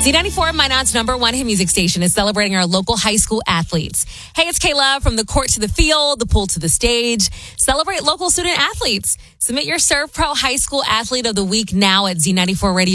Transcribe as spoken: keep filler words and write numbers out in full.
Z ninety-four, Minot's number one hit music station, is celebrating our local high school athletes. Hey, it's Kayla. From the court to the field, the pool to the stage. Celebrate local student athletes. Submit your Serve Pro High School Athlete of the Week now at Z ninety-four Radio.